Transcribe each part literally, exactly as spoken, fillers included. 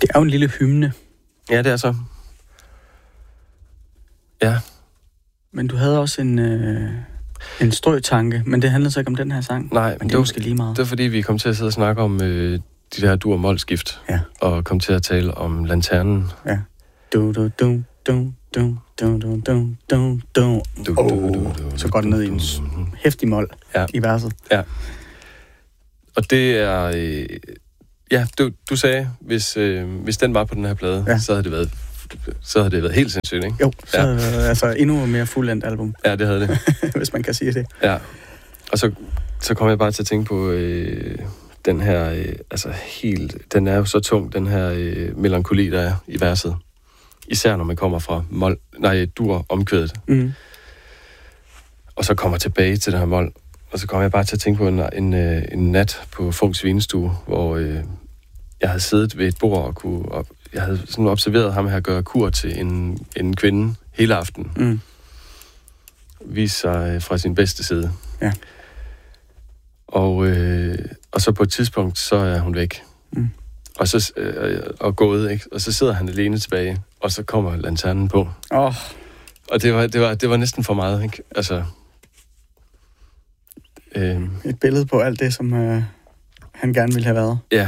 Det er jo en lille hymne. Ja, det er så. Ja. Men du havde også en, øh, en strøtanke, men det handlede så ikke om den her sang. Nej, men det er måske lige meget. Det er fordi, vi kom til at sidde og snakke om øh, de der dur- og målskift. Ja. Og kom til at tale om lanternen. Ja. Du, du, du, du, du, du, du, du, du, du. Oh, så går den ned i en heftig mål ja. i verset. Ja. Og det er... Øh, ja, du, du sagde, hvis, øh, hvis den var på den her plade, ja. så havde det været... så havde det været helt sindssygt, ikke? Jo, så ja. altså endnu mere fuldendt album. Ja, det havde det. Hvis man kan sige det. Ja. Og så, så kom jeg bare til at tænke på øh, den her, øh, altså helt, den er jo så tung, den her øh, melankoli, der er i verset. Især når man kommer fra mol, nej, dur omkvædet. Mm. Og så kommer tilbage til den her mol. Og så kom jeg bare til at tænke på en, en, øh, en nat på Funks vinstue, hvor øh, jeg havde siddet ved et bord og kunne... Og, jeg havde sådan observeret ham her gøre kur til en, en kvinde hele aftenen. Mm. Vise sig fra sin bedste side. Ja. Og, øh, og så på et tidspunkt, så er hun væk. Mm. Og så øh, og gået, ikke? Og så sidder han alene tilbage, og så kommer lanternen på. Oh. Og det var, det, var, det var næsten for meget, ikke? Altså... Øh, et billede på alt det, som øh, han gerne ville have været. Ja.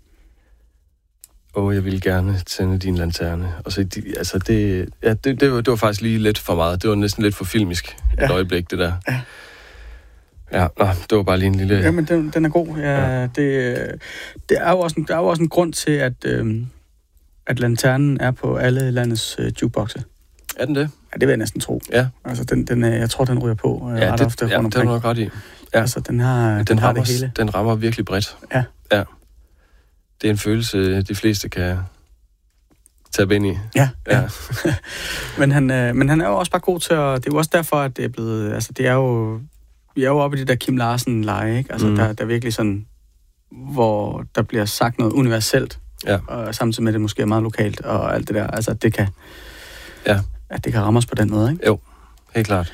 Og jeg ville gerne tænde din lanterne. Og så, de, altså det, ja, det, det, var, det var faktisk lige lidt for meget. Det var næsten lidt for filmisk et ja. øjeblik, det der. Ja. Ja, nå, det var bare lige en lille... Jamen, den, den er god. Ja, ja. Det, det er jo også en, der er jo også en grund til, at, øhm, at lanternen er på alle landets øh, jukeboxe. Er den det? Ja, det vil jeg næsten tro. Ja. Altså, den, den, jeg tror, den ryger på øh, ja, ret det, ofte ja, rundt omkring. det er nok ret i. Ja. Altså, den har, den, den, har rammer, det hele. Den rammer virkelig bredt. Ja. Ja. Det er en følelse, de fleste kan tage ind i. Ja, ja. men, han, øh, men han er jo også bare god til at... Det er jo også derfor, at det er blevet... Altså, det er jo... Vi er jo oppe i det der Kim Larsen-leje, ikke? Altså, mm. der, der er virkelig sådan... Hvor der bliver sagt noget universelt. Ja. Og samtidig med, det måske er meget lokalt, og alt det der. Altså, at det kan... Ja. At det kan ramme os på den måde, ikke? Jo, helt klart.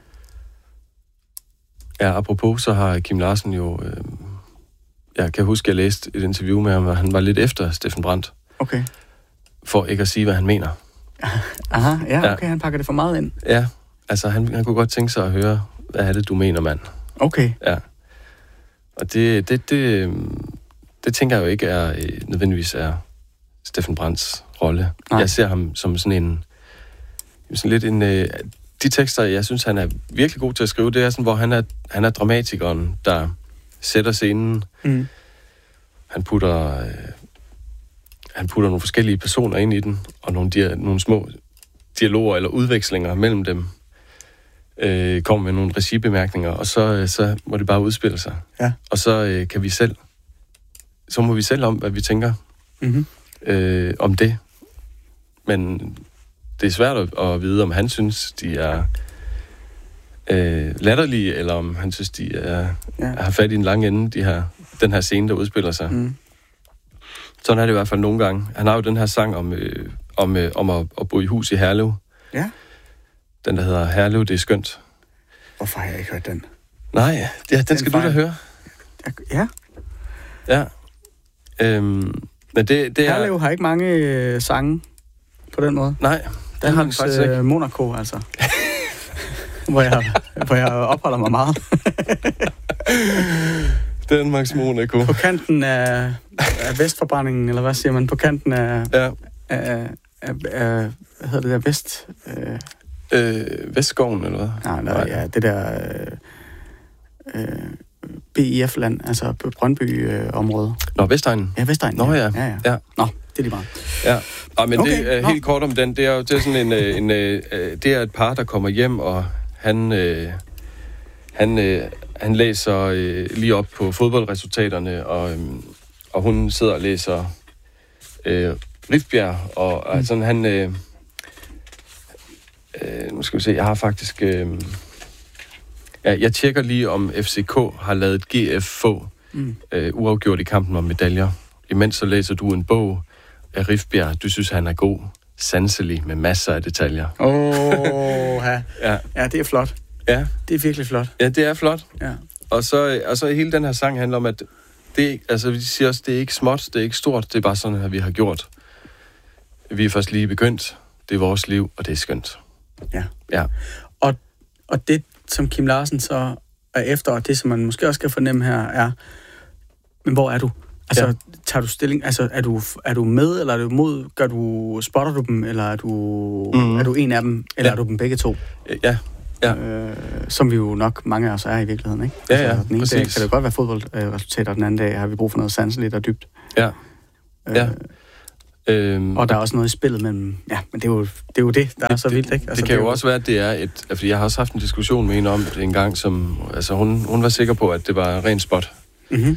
Ja, apropos, så har Kim Larsen jo... Øh, jeg kan huske, at jeg læste et interview med ham, hvor han var lidt efter Steffen Brandt. Okay. For ikke at sige, hvad han mener. Aha, ja, okay, ja. Han pakker det for meget ind. Ja, altså han, han kunne godt tænke sig at høre, hvad er det, du mener, mand? Okay. Ja. Og det, det, det, det tænker jeg jo ikke er nødvendigvis er Steffen Brandts rolle. Nej. Jeg ser ham som sådan en... Sådan lidt en... De tekster, jeg synes, han er virkelig god til at skrive, det er sådan, hvor han er, han er dramatikeren, der sætter scenen. Mm. Han putter... Øh, han putter nogle forskellige personer ind i den, og nogle, dia- nogle små dialoger eller udvekslinger mellem dem. Øh, kommer med nogle regibemærkninger, og så, så må det bare udspille sig. Ja. Og så øh, kan vi selv... Så må vi selv om, hvad vi tænker mm-hmm. øh, om det. Men det er svært at, at vide, om han synes, de er øh, latterlige, eller om han synes, de er, ja. har fat i en lang ende, de her, den her scene, der udspiller sig. Mm. Sådan er det i hvert fald nogle gange. Han har jo den her sang om, øh, om, øh, om at, at bo i hus i Herlev. Ja. Den, der hedder Herlev, det er skønt. Hvorfor har jeg ikke hørt den? Nej, ja, den, den skal fejl. Du da høre. Ja. Ja. Øhm, men det, det er... Herlev har ikke mange øh, sange på den måde. Nej, det har den faktisk ikke. Øh, Monaco, altså. hvor, jeg, hvor jeg opholder mig meget. Danmarks Monaco. På kanten af, af Vestforbrændingen, eller hvad siger man? På kanten af... Ja. Af, af, af hvad hedder det der? Vest... Øh, øh, Vestskoven, eller hvad? Nej, nej, ja, det der... Øh, øh, B I F-land, altså Brøndby-område. Nå, Vestegnen? Ja, Vestegnen. Nå, ja. ja. ja. ja. Nå, det er lige meget. Ja, ja men okay. det er helt kort om den. Det er jo det er sådan en, en, en... Det er et par, der kommer hjem, og han... Øh, han, øh, han læser øh, lige op på fodboldresultaterne, og, øh, og hun sidder og læser øh, Rifbjerg, og mm. altså han... Øh, øh, nu skal vi se, jeg har faktisk... Øh, ja, jeg tjekker lige, om F C K har lavet G F få mm. øh, uafgjort i kampen om medaljer. Imens så læser du en bog af Rifbjerg. Du synes, han er god, sanselig, med masser af detaljer. Åh, oh, ja. ja. Ja, det er flot. Ja. Det er virkelig flot. Ja, det er flot. Ja. Og så, og så hele den her sang handler om, at det, altså, vi siger også, det er ikke småt, det er ikke stort, det er bare sådan, at vi har gjort. vi er først lige begyndt. Det er vores liv, og det er skønt. Ja. Ja. Og, og det, som Kim Larsen så er efter, og det, som man måske også kan fornemme her, er, men hvor er du? Altså, ja. Tager du stilling? Altså, er du, er du med, eller er du mod? Gør du, spotter du dem, eller er du, mm. er du en af dem, eller ja. er du dem begge to? Ja, ja. Øh, som vi jo nok mange af os er i virkeligheden, ikke? Ja, altså, ja, den ene præcis. dag kan det godt være fodboldresultater, og den anden dag har vi brug for noget sanseligt og dybt. Ja, øh, ja. Øhm, og der er også noget i spillet mellem... Ja, men det er jo det, er jo det der det, er så vildt, ikke? Altså, det kan det jo også være, at det er et... Altså, jeg har også haft en diskussion med hende om det en gang, som... Altså, hun, hun var sikker på, at det var rent spot. Mhm.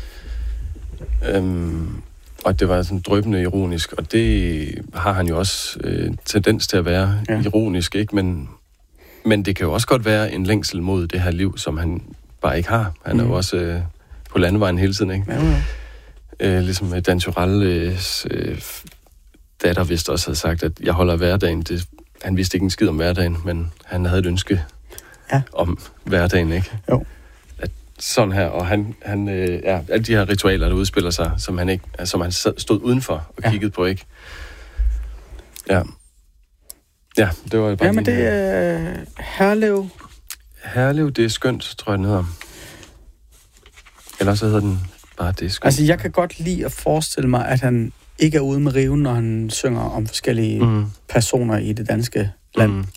Øhm, og at det var sådan dryppende ironisk, og det har han jo også øh, tendens til at være ja. ironisk, ikke? Men, men det kan jo også godt være en længsel mod det her liv, som han bare ikke har. Han mm. er jo også øh, på landevejen hele tiden, ikke? Ja, ja. Øh, ligesom Dan Turelles øh, datter vist også havde sagt, at jeg holder hverdagen. Det, han vidste ikke en skid om hverdagen, men han havde et ønske ja. om hverdagen, ikke? Jo. Sådan her, og han, han øh, ja, alle de her ritualer, der udspiller sig, som han ikke, som han stod udenfor og ja. kiggede på, ikke? Ja. Ja, det var bare... Ja, men det er øh, Herlev. Herlev, det er skønt, tror jeg, den hedder. Eller så hedder den bare Det er skønt. Altså, jeg kan godt lide at forestille mig, at han ikke er ude med riven, når han synger om forskellige mm. personer i det danske land. Mm.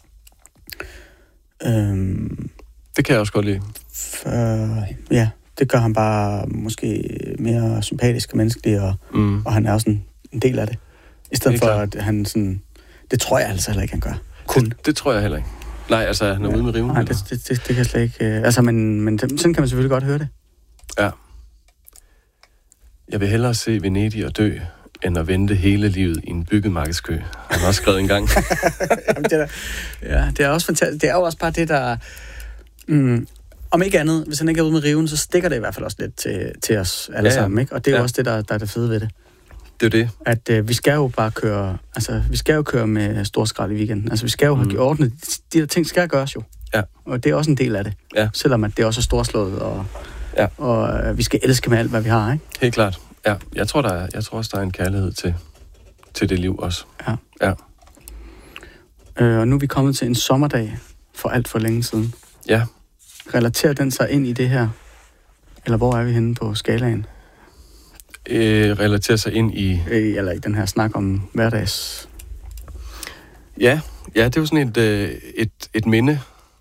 Øhm, det kan jeg også godt lide. For, ja, det gør han bare måske mere sympatisk og menneskelig, og, mm. og han er også en, en del af det. I stedet for, at han sådan... Det tror jeg altså heller ikke, han gør. Kun. Det, det tror jeg heller ikke. Nej, altså, han er ja. ude med riven. Nej, det, det, det, det kan jeg slet ikke... Øh, altså, men, men sådan kan man selvfølgelig godt høre det. Ja. Jeg vil hellere se Venedig og dø, end at vente hele livet i en byggemarkedskø. Han har også skrevet en gang. Jamen, det er, ja, det er også fantastisk. Det er jo også bare det, der... Mm, om ikke andet, hvis han ikke er ude med riven, så stikker det i hvert fald også lidt til, til os alle ja, ja. sammen, ikke? Og det er jo ja. også det, der, der er det fede ved det. Det er det. At øh, vi skal jo bare køre... Altså, vi skal jo køre med stor skrald i weekenden. Altså, vi skal jo mm. have ordnet... De der ting skal gøres jo. Ja. Og det er også en del af det. Ja. Selvom at det også er storslået, og, ja. og øh, vi skal elske med alt, hvad vi har, ikke? Helt klart. Ja, jeg tror, der er, jeg tror også, der er en kærlighed til, til det liv også. Ja. Ja. Øh, og nu er vi kommet til en sommerdag for alt for længe siden. Ja. Relaterer den sig ind i det her? Eller hvor er vi henne på skalaen? Øh, relaterer sig ind i... Øh, eller i den her snak om hverdags... Ja, ja, det er jo sådan et, øh, et, et minde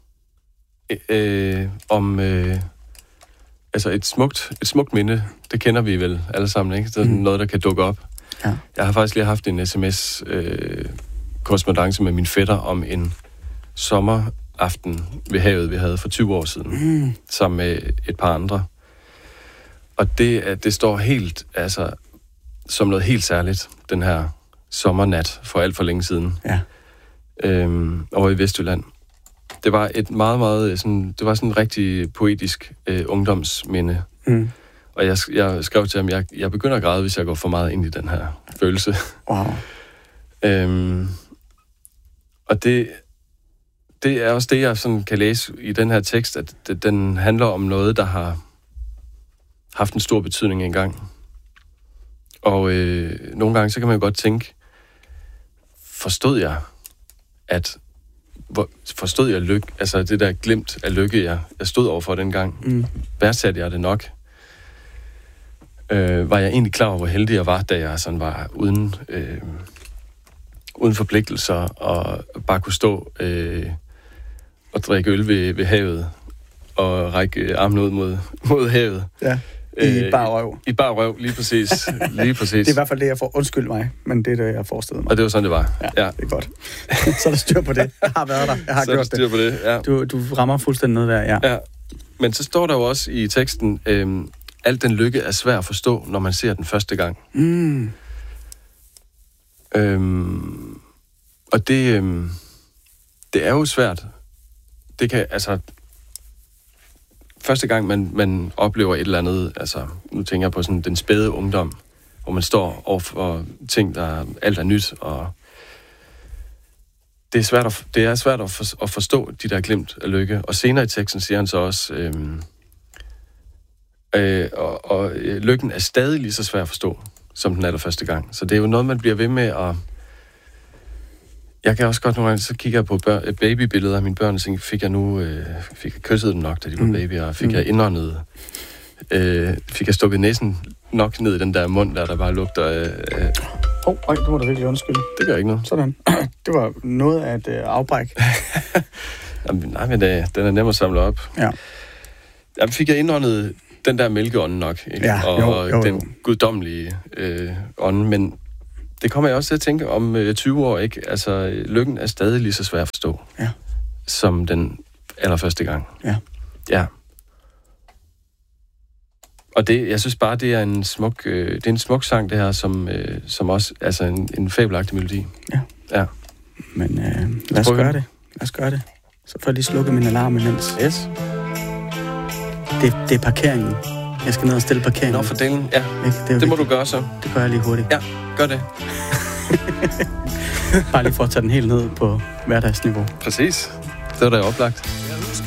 øh, om... Øh, altså et smukt, et smukt minde, det kender vi vel alle sammen, ikke? Det er mm. noget, der kan dukke op. Ja. Jeg har faktisk lige haft en sms-korrespondance øh, med min fætter om en sommeraften ved havet, vi havde for tyve år siden, mm. sammen med et par andre. Og det, det står helt, altså, som noget helt særligt, den her sommernat for alt for længe siden. Ja. Øhm, over i Vestjylland. Det var et meget, meget, sådan, det var sådan en rigtig poetisk øh, ungdomsminde. Mm. Og jeg, jeg skrev til ham, jeg, jeg begynder at græde, hvis jeg går for meget ind i den her følelse. Wow. øhm, og det, det er også det, jeg sådan kan læse i den her tekst, at det, den handler om noget, der har haft en stor betydning engang. Og øh, nogle gange, så kan man jo godt tænke, forstod jeg, at hvor, forstod jeg lykke, altså det der glimt af lykke, jeg, jeg stod overfor dengang, mm. værdsatte jeg det nok? Øh, var jeg egentlig klar over, hvor heldig jeg var, da jeg sådan var uden, øh, uden forpligtelser, og bare kunne stå øh, og drikke øl ved, ved havet, og række armen ud mod, mod havet. Ja. I bar røv. I bar røv, lige præcis. Lige præcis. Det er i hvert fald det, jeg får. Undskyld mig, men det er det, jeg forestiller mig. Og det var sådan, det var. Ja, ja. Det er godt. Så er der styr på det. Jeg har været der. Jeg har så gjort det. Så er der styr på det, ja. Du, du rammer fuldstændig noget der, ja. Ja. Men så står der jo også i teksten, øhm, alt den lykke er svær at forstå, når man ser den første gang. Mm. Øhm, og det, øhm, det er jo svært. Det kan, altså... Første gang, man, man oplever et eller andet, altså, nu tænker jeg på sådan den spæde ungdom, hvor man står overfor ting, der alt er nyt, og det er svært at, det er svært at, for, at forstå de der glimt af lykke. Og senere i teksten siger han så også, øhm, øh, og, og lykken er stadig lige så svær at forstå, som den allerførste gang. Så det er jo noget, man bliver ved med at, Jeg kan også godt nogle gange, så kigger jeg på bør- babybilleder af mine børn, og så fik jeg nu øh, fik jeg kysset dem nok, da de var mm. babyer, og fik mm. jeg indåndet, øh, fik jeg stukket næsen nok ned i den der mund, der, der bare lugter af... Øh, Åh, oh, det må du virkelig undskylde. Det gør ikke noget. Sådan. Det var noget af et øh, afbræk. Jamen, nej, men det, den er nem at samle op. Ja. Jamen, fik jeg indåndet den der mælkeånden nok, ikke? Ja, og jo, jo, jo. den guddommelige øh, ånden, men det kommer jeg også til at tænke om øh, tyve år, ikke? Altså, lykken er stadig lige så svær at forstå, ja. som den allerførste gang. Ja. Ja. Og det, jeg synes bare, det er en smuk, øh, det er en smuk sang, det her, som, øh, som også, altså en, en fabelagtig melodi. Ja. Ja. Men øh, lad os gøre det. Lad os gøre det. Så får jeg lige slukket min alarm imens. Yes. Det, det er parkeringen. Jeg skal ned og stille parkeringen. Nå, for delen, ja. Ikke? Det, det må du gøre så. Det gør jeg lige hurtigt. Ja, gør det. Bare lige for at tage den helt ned på hverdagsniveau. Præcis. Det var da oplagt.